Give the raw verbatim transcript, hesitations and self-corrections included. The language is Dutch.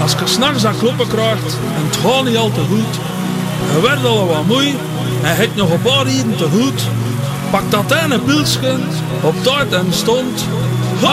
Als je s'nachts aan kloppen krijgt en het gaat niet al te goed, je werd al wat moe en hebt nog een paar uren te goed, pak dat ene pilsje op tijd en stond